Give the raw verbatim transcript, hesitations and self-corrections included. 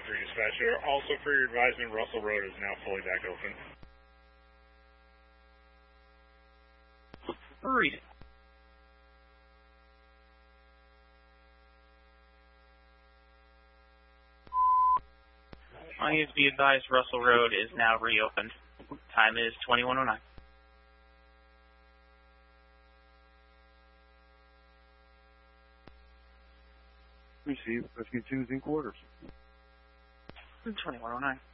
three dispatcher. Also for your advisement, Russell Road is now fully back open. Reading. Please be advised, Russell Road is now reopened. Time is twenty-one oh nine. Receive rescue twos in quarters. twenty-one oh nine.